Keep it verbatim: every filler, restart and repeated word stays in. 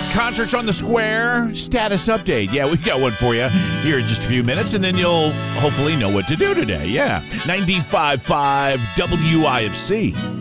Concerts on the Square, status update. Yeah, we got one for you here in just a few minutes, and then you'll hopefully know what to do today. Yeah, ninety-five point five W I F C.